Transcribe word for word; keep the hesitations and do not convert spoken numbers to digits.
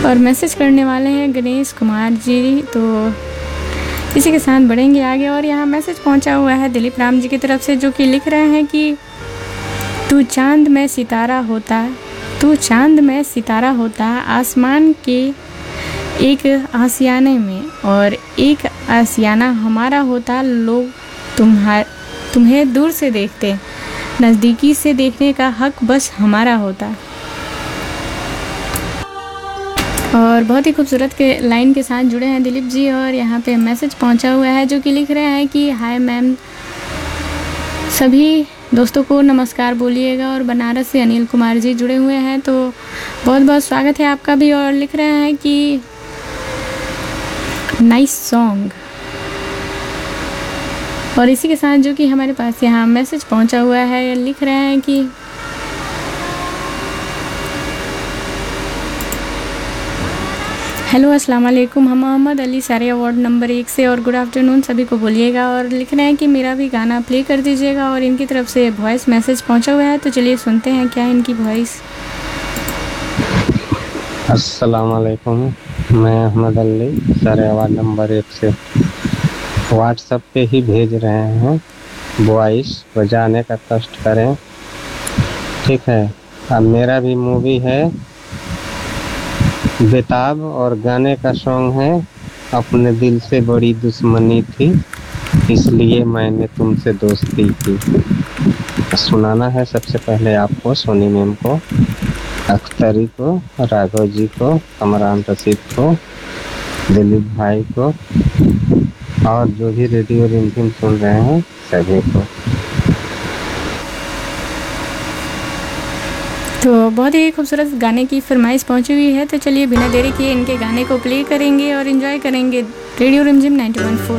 और मैसेज करने वाले हैं गणेश कुमार जी। तो इसी के साथ बढ़ेंगे आगे। और यहाँ मैसेज पहुँचा हुआ है दिलीप राम जी की तरफ से, जो कि लिख रहे हैं कि तू चांद में सितारा होता, तू चांद में सितारा होता, आसमान के एक आशियाने में और एक आशियाना हमारा होता, लोग तुम्हार तुम्हें दूर से देखते, नज़दीकी से देखने का हक बस हमारा होता। और बहुत ही खूबसूरत के लाइन के साथ जुड़े हैं दिलीप जी। और यहाँ पे मैसेज पहुँचा हुआ है, जो कि लिख रहे हैं कि हाय मैम, सभी दोस्तों को नमस्कार बोलिएगा। और बनारस से अनिल कुमार जी जुड़े हुए हैं, तो बहुत बहुत स्वागत है आपका भी। और लिख रहे हैं कि नाइस सॉन्ग। और इसी के साथ जो कि हमारे पास यहाँ मैसेज पहुँचा हुआ है, लिख रहे हैं कि हेलो अस्सलाम वालेकुम, हम मोहम्मद अली सारे अवार्ड नंबर एक से, और गुड आफ्टरनून सभी को बोलिएगा। और लिख रहे हैं कि मेरा भी गाना प्ले कर दीजिएगा। और इनकी तरफ से वॉइस मैसेज पहुंचा हुआ है, तो चलिए सुनते हैं क्या इनकी वॉइस। अस्सलाम वालेकुम, मैं अहमद अली सारे अवार्ड नंबर एक से व्हाट्सएप पे ही भेज रहे हैं वॉइस, बजाने का कष्ट करें, ठीक है। अब मेरा भी मूवी है बेताब, और गाने का सॉन्ग है अपने दिल से बड़ी दुश्मनी थी, इसलिए मैंने तुमसे दोस्ती की। सुनाना है सबसे पहले आपको, सोनी मैम को, अख्तरी को, राघव जी को, कमरान रशीद को, दिलीप भाई को, और जो भी रेडियो रिमझिम सुन रहे हैं सभी को। तो बहुत ही खूबसूरत गाने की फरमाइश पहुंची हुई है, तो चलिए बिना देरी किए इनके गाने को प्ले करेंगे और एंजॉय करेंगे रेडियो रिमझिम नाइंटी वन पॉइंट फोर।